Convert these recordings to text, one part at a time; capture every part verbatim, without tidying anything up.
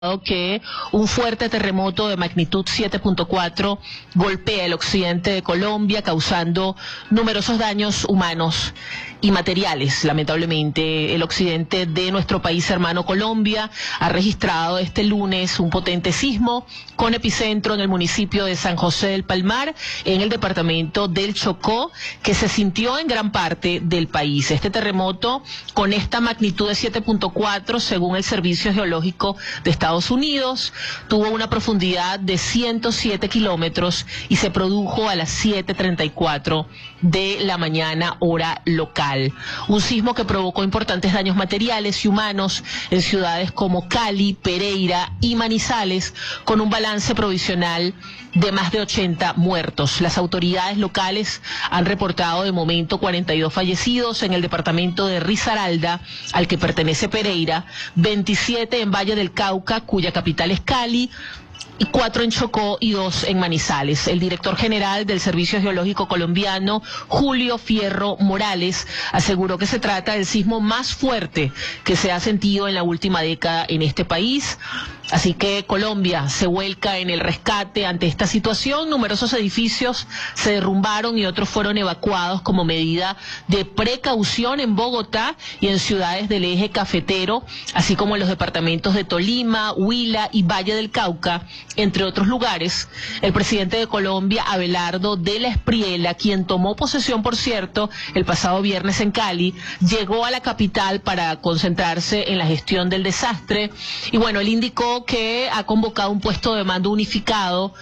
Que un fuerte terremoto de magnitud siete punto cuatro golpea el occidente de Colombia, causando numerosos daños humanos y materiales. Lamentablemente, el occidente de nuestro país hermano Colombia ha registrado este lunes un potente sismo con epicentro en el municipio de San José del Palmar, en el departamento del Chocó, que se sintió en gran parte del país. Este terremoto, con esta magnitud de siete punto cuatro, según el Servicio Geológico de Estados Unidos, tuvo una profundidad de ciento siete kilómetros y se produjo a las siete treinta y cuatro de la mañana, hora local. Un sismo que provocó importantes daños materiales y humanos en ciudades como Cali, Pereira y Manizales, con un balance provisional de más de ochenta muertos. Las autoridades locales han reportado de momento cuarenta y dos fallecidos en el departamento de Risaralda, al que pertenece Pereira, veintisiete en Valle del Cauca, cuya capital es Cali, y cuatro en Chocó y dos en Manizales. El director general del Servicio Geológico Colombiano, Julio Fierro Morales, aseguró que se trata del sismo más fuerte que se ha sentido en la última década en este país. Así que Colombia se vuelca en el rescate ante esta situación. Numerosos edificios se derrumbaron y otros fueron evacuados como medida de precaución en Bogotá y en ciudades del eje cafetero, así como en los departamentos de Tolima, Huila y Valle del Cauca, entre otros lugares. El presidente de Colombia, Abelardo de la Espriella, quien tomó posesión, por cierto, el pasado viernes en Cali, llegó a la capital para concentrarse en la gestión del desastre. Y bueno, él indicó que ha convocado un puesto de mando unificado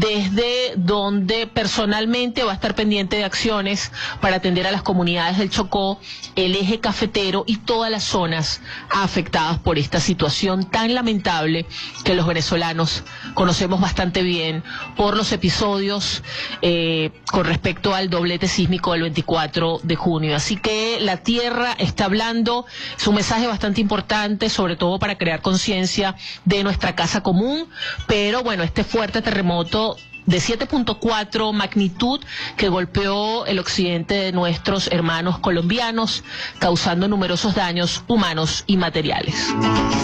desde donde personalmente va a estar pendiente de acciones para atender a las comunidades del Chocó, el eje cafetero y todas las zonas afectadas por esta situación tan lamentable que los venezolanos conocemos bastante bien por los episodios eh, con respecto al doblete sísmico del veinticuatro de junio. Así que la tierra está hablando, es un mensaje bastante importante, sobre todo para crear conciencia de nuestra casa común, pero bueno, este fuerte terremoto de siete punto cuatro magnitud que golpeó el occidente de nuestros hermanos colombianos, causando numerosos daños humanos y materiales.